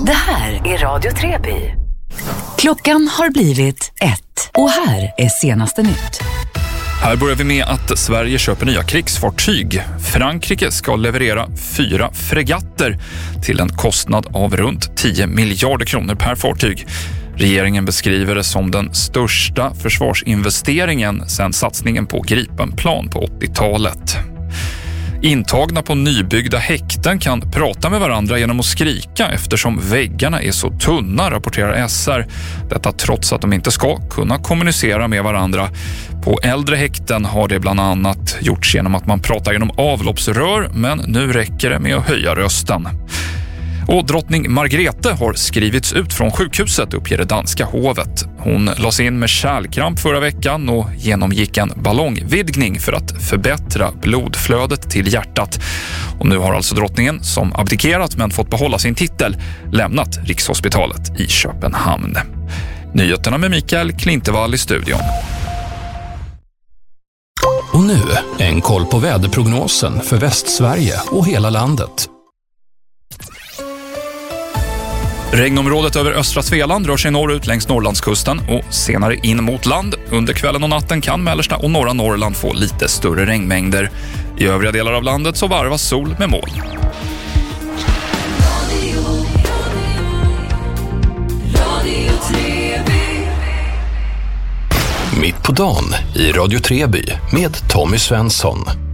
Det här är Radio Treby. Klockan har blivit 1 och här är senaste nytt. Här börjar vi med att Sverige köper nya krigsfartyg. Frankrike ska leverera 4 fregatter till en kostnad av runt 10 miljarder kronor per fartyg. Regeringen beskriver det som den största försvarsinvesteringen sedan satsningen på Gripenplan på 80-talet. Intagna på nybyggda häkten kan prata med varandra genom att skrika eftersom väggarna är så tunna, rapporterar SR. Detta trots att de inte ska kunna kommunicera med varandra. På äldre häkten har det bland annat gjorts genom att man pratar genom avloppsrör, men nu räcker det med att höja rösten. Och drottning Margrethe har skrivits ut från sjukhuset, uppger det danska hovet. Hon lades in med kärlkramp förra veckan och genomgick en ballongvidgning för att förbättra blodflödet till hjärtat. Och nu har alltså drottningen, som abdikerat men fått behålla sin titel, lämnat Rikshospitalet i Köpenhamn. Nyheterna med Mikael Klintevall i studion. Och nu en koll på väderprognosen för Västsverige och hela landet. Regnområdet över östra Svealand rör sig norrut längs Norrlandskusten och senare in mot land. Under kvällen och natten kan mellersta och norra Norrland få lite större regnmängder. I övriga delar av landet så varvas sol med moln. Mitt på dagen i Radio Treby med Tommy Svensson.